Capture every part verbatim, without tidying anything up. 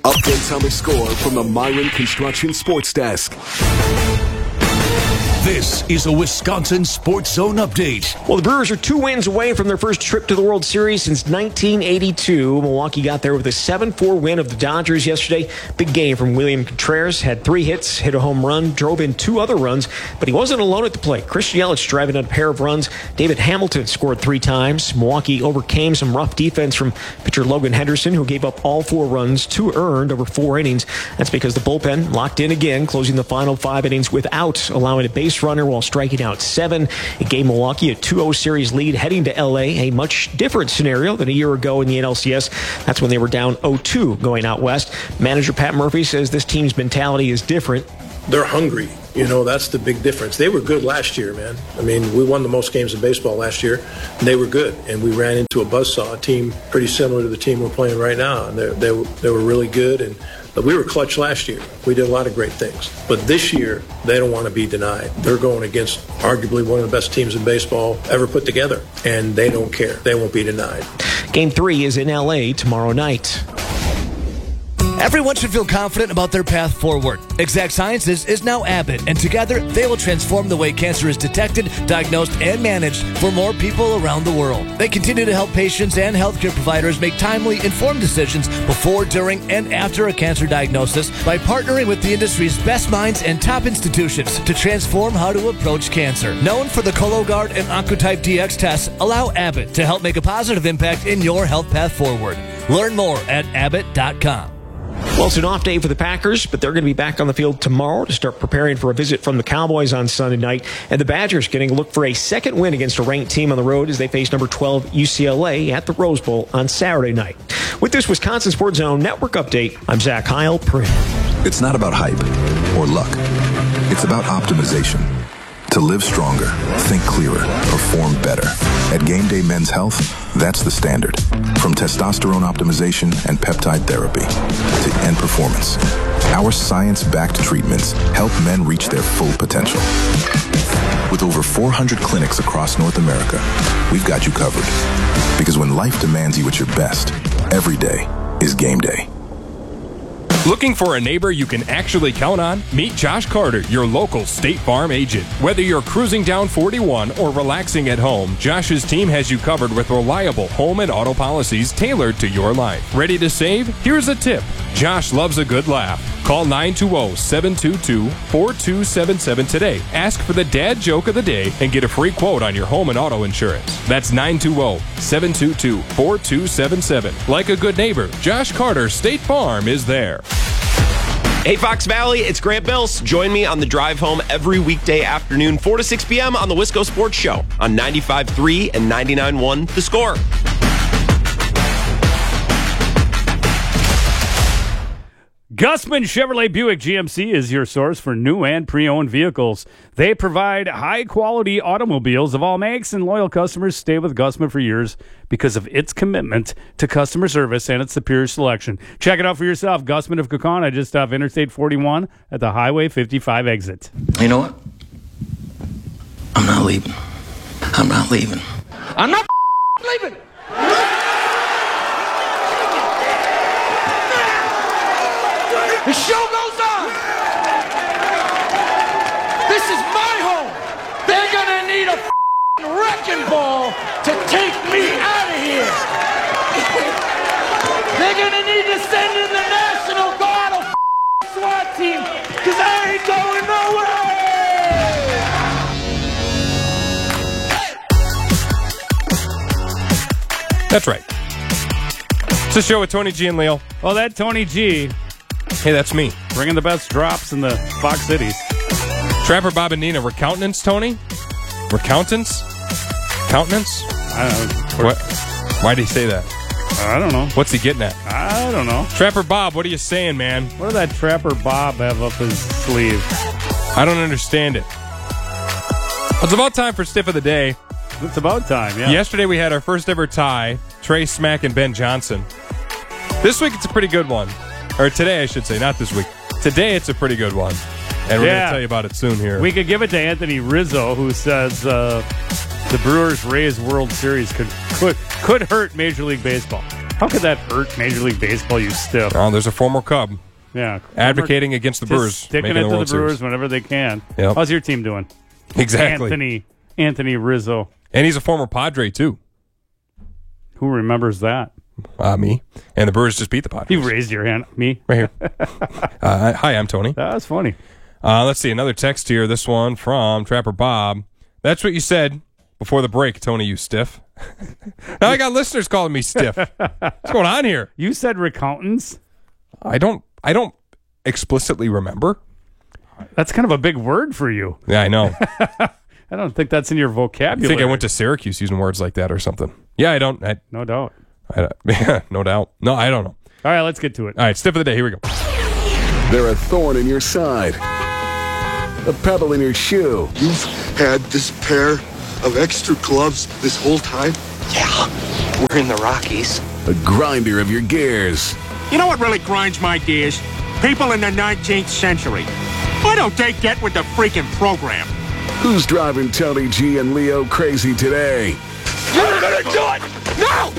Updates on the score from the Myron Construction Sports Desk. This is a Wisconsin Sports Zone update. Well, the Brewers are two wins away from their first trip to the World Series since nineteen eighty-two. Milwaukee got there with a seven four win of the Dodgers yesterday. Big game from William Contreras. Had three hits, hit a home run, drove in two other runs, but he wasn't alone at the plate. Christian Yelich driving in a pair of runs. David Hamilton scored three times. Milwaukee overcame some rough defense from pitcher Logan Henderson, who gave up all four runs, two earned over four innings. That's because the bullpen locked in again, closing the final five innings without allowing a base runner while striking out seven. It gave Milwaukee a two oh series lead heading to L A, a much different scenario than a year ago in the N L C S. That's when they were down oh two going out west. Manager Pat Murphy says this team's mentality is different. They're hungry. You know, that's the big difference. They were good last year, man. I mean, we won the most games in baseball last year, and they were good. And we ran into a buzzsaw, a team pretty similar to the team we're playing right now. And they, they, they were really good, and we were clutch last year. We did a lot of great things. But this year, they don't want to be denied. They're going against arguably one of the best teams in baseball ever put together, and they don't care. They won't be denied. Game three is in L A tomorrow night. Everyone should feel confident about their path forward. Exact Sciences is now Abbott, and together they will transform the way cancer is detected, diagnosed, and managed for more people around the world. They continue to help patients and healthcare providers make timely, informed decisions before, during, and after a cancer diagnosis by partnering with the industry's best minds and top institutions to transform how to approach cancer. Known for the Cologuard and Oncotype D X tests, allow Abbott to help make a positive impact in your health path forward. Learn more at abbott dot com. Well, it's an off day for the Packers, but they're going to be back on the field tomorrow to start preparing for a visit from the Cowboys on Sunday night. And the Badgers getting a look for a second win against a ranked team on the road as they face number twelve U C L A at the Rose Bowl on Saturday night. With this Wisconsin Sports Zone Network update, I'm Zach Heil. It's not about hype or luck. It's about optimization. To live stronger, think clearer, perform better. At Game Day Men's Health, that's the standard. From testosterone optimization and peptide therapy to end performance, our science-backed treatments help men reach their full potential. With over four hundred clinics across North America, we've got you covered. Because when life demands you at your best, every day is game day. Looking for a neighbor you can actually count on? Meet Josh Carter, your local State Farm agent. Whether you're cruising down forty-one or relaxing at home, Josh's team has you covered with reliable home and auto policies tailored to your life. Ready to save? Here's a tip. Josh loves a good laugh. Call nine two zero, seven two two, four two seven seven today. Ask for the dad joke of the day and get a free quote on your home and auto insurance. That's nine two zero, seven two two, four two seven seven. Like a good neighbor, Josh Carter State Farm is there. Hey, Fox Valley, it's Grant Bills. Join me on the drive home every weekday afternoon, four to six p.m. on the Wisco Sports Show on ninety-five point three and ninety-nine point one The Score. Gusman Chevrolet Buick G M C is your source for new and pre-owned vehicles. They provide high-quality automobiles of all makes, and loyal customers stay with Gusman for years because of its commitment to customer service and its superior selection. Check it out for yourself. Gusman of Kaukauna, just off Interstate forty-one at the Highway fifty-five exit. You know what? I'm not leaving. I'm not leaving. I'm not leaving. The show goes on. This is my home. They're going to need a wrecking ball to take me out of here. They're going to need to send in the National Guard of SWAT team because I ain't going nowhere. That's right. It's a show with Tony G and Leo. Well, that Tony G... Hey, that's me. Bringing the best drops in the Fox Cities. Trapper Bob and Nina, recountants, Tony? Recountants? Countenance? I don't know. What? Why did he say that? I don't know. What's he getting at? I don't know. Trapper Bob, what are you saying, man? What did that Trapper Bob have up his sleeve? I don't understand it. It's about time for Stiff of the Day. It's about time, yeah. Yesterday we had our first ever tie, Trey Smack and Ben Johnson. This week it's a pretty good one. Or today, I should say, not this week. Today, it's a pretty good one. And we're yeah. going to tell you about it soon here. We could give it to Anthony Rizzo, who says uh, the Brewers-Rays World Series could, could could hurt Major League Baseball. How could that hurt Major League Baseball, you stiff? Oh, there's a former Cub. Yeah. Advocating against the Just Brewers. Sticking making it the to World the Brewers Series. whenever they can. Yep. How's your team doing? Exactly. Anthony, Anthony Rizzo. And he's a former Padre, too. Who remembers that? Uh, me. And the Brewers just beat the Padres. You raised your hand. Me? Right here. uh, hi, I'm Tony. That was funny. Uh, let's see, another text here. This one from Trapper Bob. That's what you said before the break, Tony, you stiff. Now I got listeners calling me stiff. What's going on here? You said recountants? I don't I don't explicitly remember. That's kind of a big word for you. Yeah, I know. I don't think that's in your I vocabulary. think I went to Syracuse using words like that or something. Yeah, I don't. I, no doubt. I, yeah, no doubt. No, I don't know. All right, let's get to it. All right, stiff of the day. Here we go. They're a thorn in your side, a pebble in your shoe. You've had this pair of extra gloves this whole time? Yeah, we're in the Rockies. A grinder of your gears. You know what really grinds my gears? People in the nineteenth century. Why don't they get with the freaking program? Who's driving Tony G and Leo crazy today? You're gonna do it! No!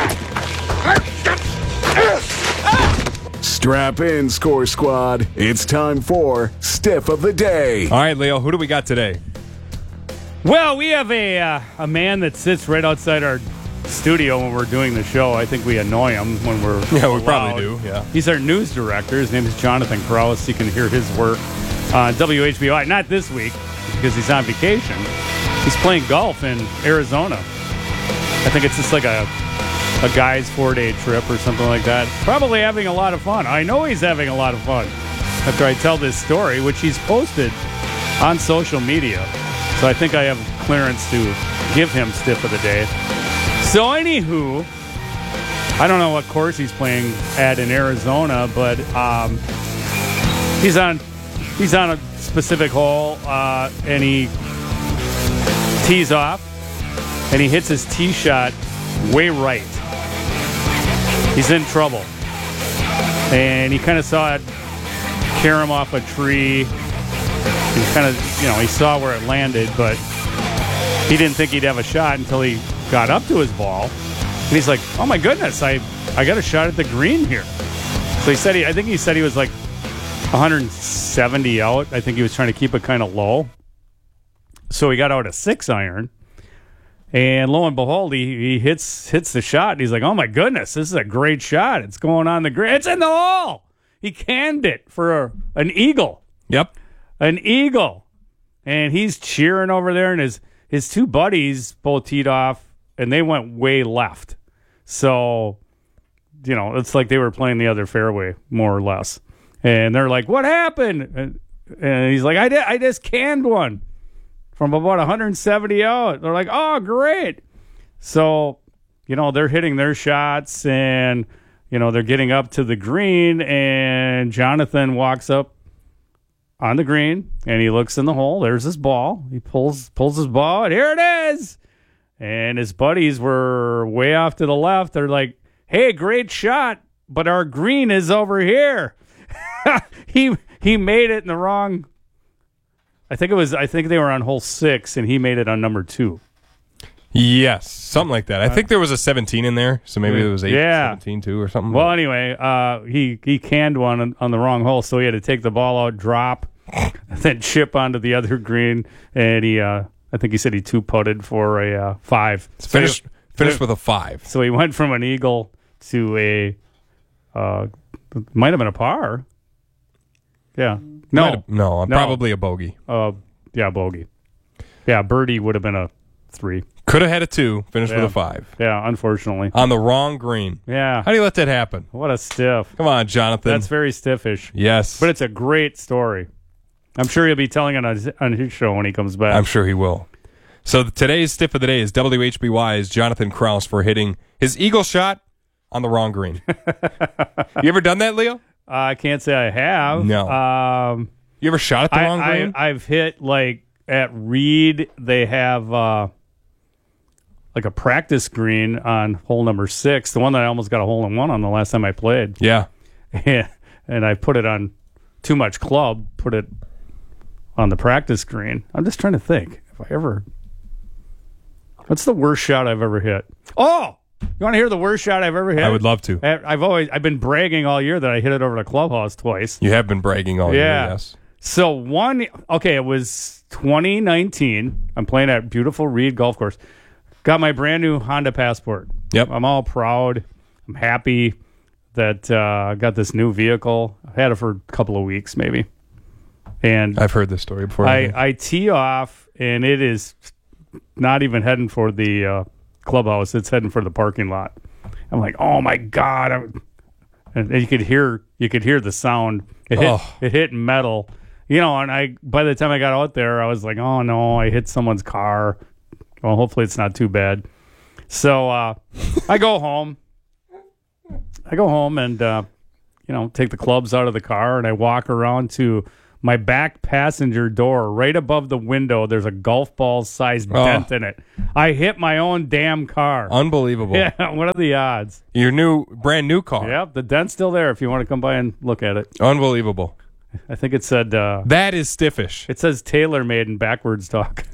Strap in, Score Squad. It's time for Stiff of the Day. All right, Leo, who do we got today? Well, we have a uh, a man that sits right outside our studio when we're doing the show. I think we annoy him when we're Yeah, we allowed. probably do, yeah. He's our news director. His name is Jonathan Krause. You can hear his work on W H B Y. Not this week, because he's on vacation. He's playing golf in Arizona. I think it's just like a a guy's four-day trip or something like that. Probably having a lot of fun. I know he's having a lot of fun after I tell this story, which he's posted on social media. So I think I have clearance to give him Stiff of the Day. So anywho, I don't know what course he's playing at in Arizona, but um, he's on he's on a specific hole, uh, and he tees off, and he hits his tee shot way right. He's in trouble. And he kind of saw it carry him off a tree. He kind of, you know, he saw where it landed, but he didn't think he'd have a shot until he got up to his ball. And he's like, oh my goodness, I, I got a shot at the green here. So he said, he, I think he said he was like one hundred seventy out. I think he was trying to keep it kind of low. So he got out a six iron. And lo and behold, he, he hits hits the shot. And he's like, oh, my goodness, this is a great shot. It's going on the green. It's in the hole. He canned it for a, an eagle. Yep. An eagle. And he's cheering over there. And his, his two buddies both teed off, and they went way left. So, you know, it's like they were playing the other fairway, more or less. And they're like, what happened? And, and he's like, I did. I just canned one. From about one hundred seventy out. They're like, oh, great. So, you know, they're hitting their shots and, you know, they're getting up to the green, and Jonathan walks up on the green and he looks in the hole. There's his ball. He pulls pulls his ball, and here it is. And his buddies were way off to the left. They're like, hey, great shot, but our green is over here. he he made it in the wrong I think it was. I think they were on hole six, and he made it on number two. Yes, something like that. I think there was a seventeen in there, so maybe it was eight, yeah. seventeen too, or something. Well, anyway, uh, he he canned one on, on the wrong hole, so he had to take the ball out, drop, and then chip onto the other green, and he. Uh, I think he said he two putted for a uh, five. Finished finished with a five. So he went from an eagle to a. Uh, might have been a par. Yeah. No, have, no, no, probably a bogey. Uh, yeah, bogey. Yeah, birdie would have been a three. Could have had a two, finished yeah. with a five. Yeah, unfortunately. On the wrong green. Yeah. How do you let that happen? What a stiff. Come on, Jonathan. That's very stiffish. Yes. But it's a great story. I'm sure he'll be telling it on his, on his show when he comes back. I'm sure he will. So today's stiff of the day is W H B Y's Jonathan Krause for hitting his eagle shot on the wrong green. You ever done that, Leo? Uh, I can't say I have. No. Um, you ever shot at the I, wrong green? I, I've hit, like, at Reed, they have, uh, like, a practice green on hole number six, the one that I almost got a hole in one on the last time I played. Yeah. And, and I put it on too much club, put it on the practice green. I'm just trying to think if I ever... What's the worst shot I've ever hit? Oh! You want to hear the worst shot I've ever hit? I would love to. I've always I've been bragging all year that I hit it over the clubhouse twice. You have been bragging all yeah. year, yes. So one, okay, it was twenty nineteen. I'm playing at beautiful Reed Golf Course. Got my brand new Honda Passport. Yep. I'm all proud. I'm happy that uh, I got this new vehicle. I've had it for a couple of weeks, maybe. And I've heard this story before. I, I tee off, and it is not even heading for the uh, clubhouse. It's heading for the parking lot. I'm like, oh my god! I'm, and you could hear you could hear the sound. It hit, oh. it hit metal, you know. And I by the time I got out there, I was like, oh no, I hit someone's car. Well, hopefully it's not too bad. So uh, I go home. I go home and uh, you know take the clubs out of the car, and I walk around to my back passenger door. Right above the window, there's a golf ball sized oh. dent in it. I hit my own damn car. Unbelievable. Yeah, what are the odds? Your new, brand new car. Yep, the dent's still there if you want to come by and look at it. Unbelievable. I think it said... Uh, that is stiffish. It says tailor-made in backwards talk.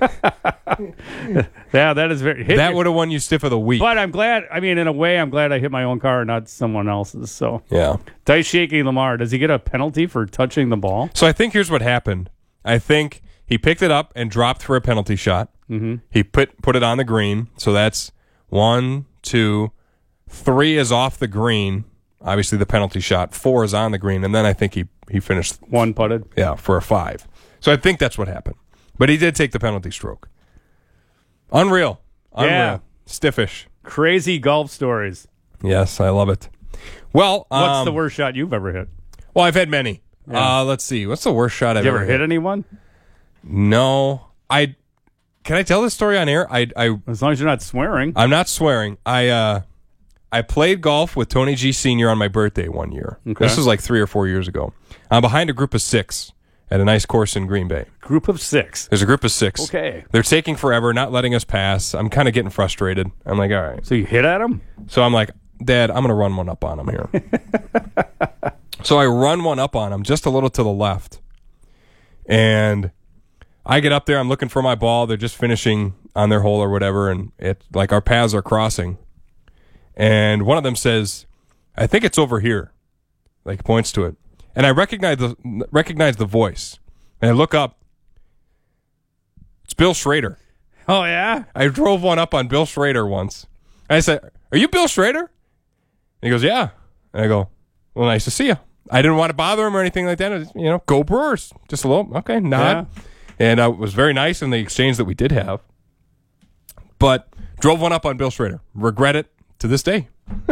Yeah, that is very... That would have won you stiff of the week. But I'm glad... I mean, in a way, I'm glad I hit my own car and not someone else's. So yeah. Dice Shaky Lamar, does he get a penalty for touching the ball? So I think here's what happened. I think he picked it up and dropped for a penalty shot. Mm-hmm. He put put it on the green. So that's one, two, three is off the green. Obviously, the penalty shot. Four is on the green. And then I think he, he finished... One putted? Yeah, for a five. So I think that's what happened. But he did take the penalty stroke. Unreal. Unreal. Yeah. Stiffish. Crazy golf stories. Yes, I love it. Well... What's um, the worst shot you've ever hit? Well, I've had many. Yeah. Uh, let's see. What's the worst shot I've you ever ever hit? hit anyone? No. I... Can I tell this story on air? I, I As long as you're not swearing. I'm not swearing. I uh, I played golf with Tony G. Senior on my birthday one year. Okay. This was like three or four years ago. I'm behind a group of six at a nice course in Green Bay. Group of six? There's a group of six. Okay. They're taking forever, not letting us pass. I'm kind of getting frustrated. I'm like, all right. So you hit at them? So I'm like, Dad, I'm going to run one up on him here. So I run one up on him just a little to the left. And I get up there. I'm looking for my ball. They're just finishing on their hole or whatever. And it like our paths are crossing. And one of them says, I think it's over here. Like points to it. And I recognize the recognize the voice. And I look up. It's Bill Schrader. Oh, yeah? I drove one up on Bill Schrader once. And I said, are you Bill Schrader? And he goes, yeah. And I go, well, nice to see you. I didn't want to bother him or anything like that. Was, you know, go Brewers. Just a little, okay, nod. Yeah. And uh, it was very nice in the exchange that we did have. But drove one up on Bill Schrader. Regret it to this day.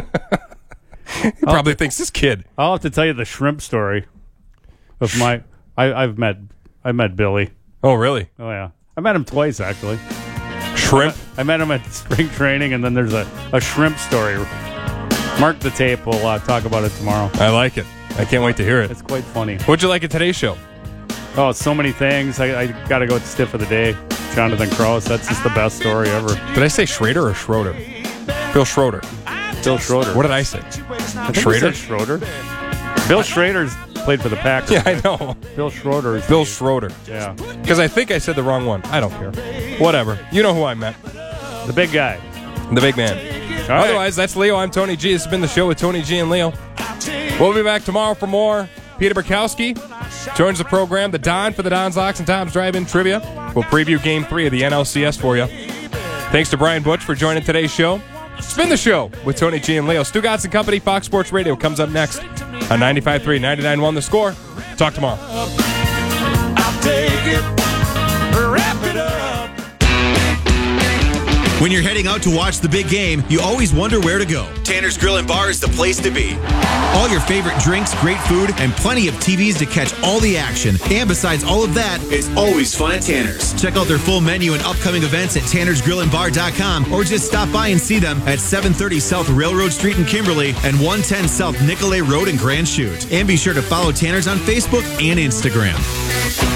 He probably thinks this kid. I'll have to tell you the shrimp story of my. I, I've met. I met Billy. Oh, really? Oh, yeah. I met him twice actually. Shrimp. I met, I met him at spring training, and then there's a, a shrimp story. Mark the tape. We'll uh, talk about it tomorrow. I like it. I can't wait to hear it. It's quite funny. What'd you like at today's show? Oh, so many things. I, I got to go with the stiff of the day. Jonathan Krause. That's just the best story ever. Did I say Schrader or Schroeder? Bill Schroeder. Bill Schroeder. What did I say? I Schrader? Schroeder. Bill Schrader's played for the Packers. Yeah, I know. Bill Schroeder. Bill Schroeder. Yeah. Because I think I said the wrong one. I don't care. Whatever. You know who I meant. The big guy. The big man. All right. Otherwise, that's Leo. I'm Tony G. This has been the show with Tony G and Leo. We'll be back tomorrow for more. Peter Burkowski joins the program. The Don for the Don's Locks and Tom's Drive-In Trivia. We'll preview Game three of the N L C S for you. Thanks to Brian Butch for joining today's show. Spin the show with Tony G and Leo. Stu Gatz and Company, Fox Sports Radio comes up next on ninety-five three, ninety-nine one The Score. Talk tomorrow. I'll take it, wrap it up. When you're heading out to watch the big game, you always wonder where to go. Tanner's Grill and Bar is the place to be. All your favorite drinks, great food, and plenty of T Vs to catch all the action. And besides all of that, it's always fun at Tanner's. Check out their full menu and upcoming events at tanners grill and bar dot com or just stop by and see them at seven thirty South Railroad Street in Kimberly and one ten South Nicolay Road in Grand Chute. And be sure to follow Tanner's on Facebook and Instagram.